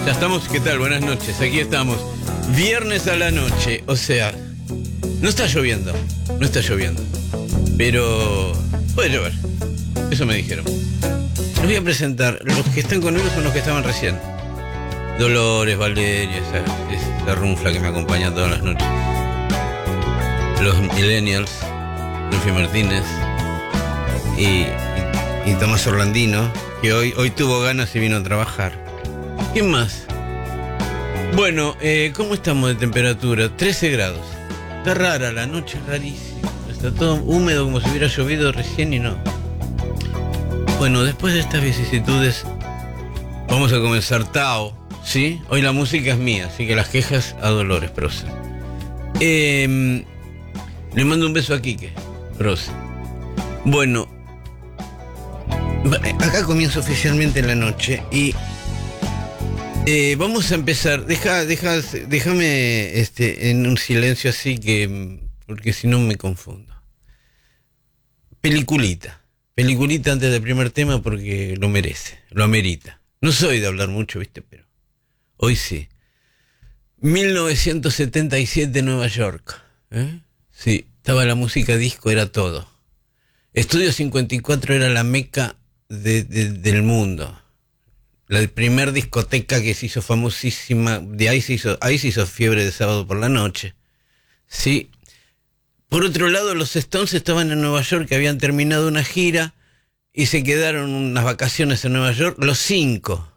Ya estamos, ¿qué tal? Buenas noches, aquí estamos. Viernes a la noche, o sea, no está lloviendo, pero puede llover, eso me dijeron. Les voy a presentar, los que están conmigo son los que estaban recién. Dolores, Valeria, esa runfla que me acompaña todas las noches. Los Millennials, Luffy Martínez y Tomás Orlandino, que hoy tuvo ganas y vino a trabajar. ¿Quién más? Bueno, ¿cómo estamos de temperatura? 13 grados. Está rara la noche, rarísima. Está todo húmedo como si hubiera llovido recién y no. Bueno, después de estas vicisitudes, vamos a comenzar Tao, ¿sí? Hoy la música es mía, así que las quejas a Dolores Prosa. Le mando un beso a Quique Prosa. Bueno, acá comienza oficialmente la noche y vamos a empezar. Déjame en un silencio así porque si no me confundo. Peliculita antes del primer tema porque lo merece, lo amerita. No soy de hablar mucho, ¿viste? Pero hoy sí. 1977 Nueva York. Sí, estaba la música disco, era todo. Estudio 54 era la meca del mundo. La primer discoteca que se hizo famosísima, ahí se hizo fiebre de sábado por la noche. Sí. Por otro lado, los Stones estaban en Nueva York, que habían terminado una gira y se quedaron unas vacaciones en Nueva York, los 5.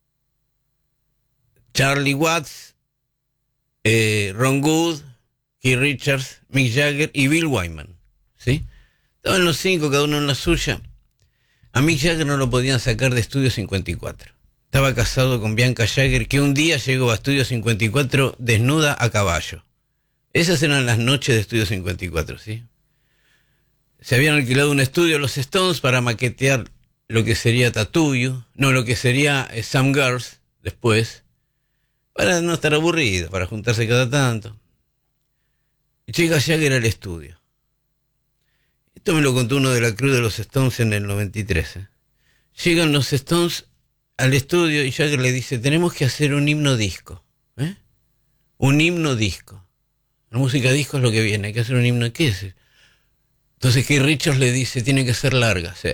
Charlie Watts, Ron Wood, Keith Richards, Mick Jagger y Bill Wyman. ¿Sí? Estaban los 5, cada uno en la suya. A Mick Jagger no lo podían sacar de Estudio 54. Estaba casado con Bianca Jagger, que un día llegó a Estudio 54 desnuda a caballo. Esas eran las noches de Estudio 54, ¿sí? Se habían alquilado un estudio los Stones para maquetear lo que sería Tattoo You, lo que sería Some Girls después, para no estar aburrido, para juntarse cada tanto. Y llega Jagger al estudio. Esto me lo contó uno de la crew de los Stones en el 93. Llegan los Stones al estudio y Jagger le dice, tenemos que hacer un himno disco. Un himno disco. La música disco es lo que viene, hay que hacer un himno. ¿Qué es? Entonces Keith Richards le dice, tiene que ser larga. ¿Sí?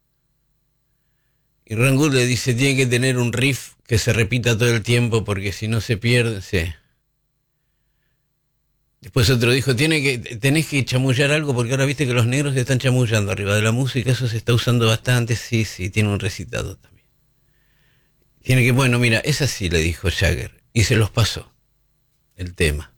Y Ron Wood le dice, tiene que tener un riff que se repita todo el tiempo porque si no se pierde. ¿Sí? Después otro dijo, tenés que chamullar algo porque ahora viste que los negros se están chamullando arriba de la música, eso se está usando bastante. Sí, tiene un recitado también. Tiene que, bueno, mira, es así, le dijo Jagger, y se los pasó el tema.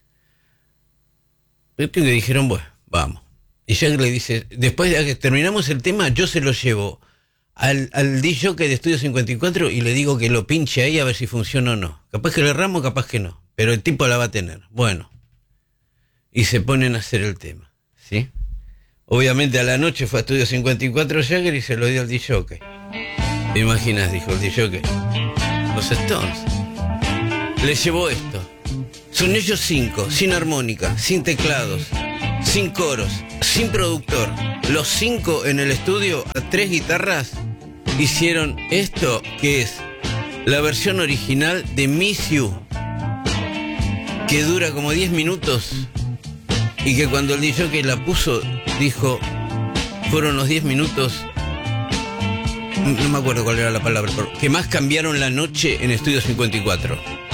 Que dijeron, bueno, vamos. Y Jagger le dice, después de que terminamos el tema, yo se lo llevo al DJ de Estudio 54 y le digo que lo pinche ahí a ver si funciona o no. Capaz que le erramos, capaz que no, pero el tipo la va a tener. Bueno. Y se ponen a hacer el tema, ¿sí? Obviamente a la noche fue a Estudio 54 Jagger y se lo dio al DJ. ¿Te imaginas? Dijo el DJ. Los Stones. Les llevó esto. Son ellos 5, sin armónica, sin teclados, sin coros, sin productor. Los 5 en el estudio, a 3 guitarras, hicieron esto que es la versión original de Miss You, que dura como 10 minutos. Y que cuando el DJ la puso, dijo, fueron los 10 minutos, no me acuerdo cuál era la palabra, que más cambiaron la noche en Estudio 54.